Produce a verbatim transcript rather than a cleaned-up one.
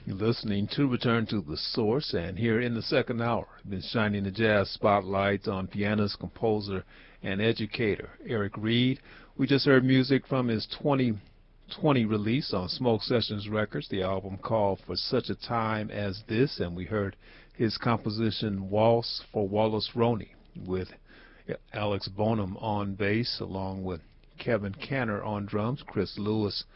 You're listening to Return to the Source, and here in the second hour, been shining the jazz spotlight on pianist, composer, and educator Eric Reed. We just heard music from his twenty twenty release on Smoke Sessions Records, the album called For Such a Time as This, and we heard his composition Waltz for Wallace Roney with Alex Bonham on bass, along with Kevin Canner on drums, Chris Lewis